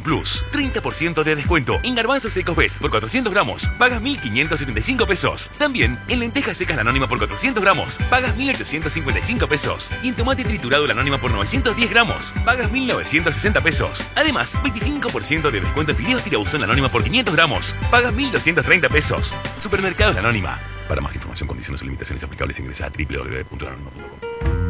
Plus. 30% de descuento en garbanzos secos Best por 400 gramos. Pagas 1.575 pesos. También en lentejas secas La Anónima por 400 gramos. Pagas 1.855 pesos. Y en tomate triturado La Anónima por 910 gramos. Pagas 1.960 pesos. Además, 25% de descuento en fideos tirabuzón La Anónima por 500 gramos. Pagas 1.230 pesos. Supermercados La Anónima. Para más información, condiciones o limitaciones aplicables, ingresa a www.lanonima.com.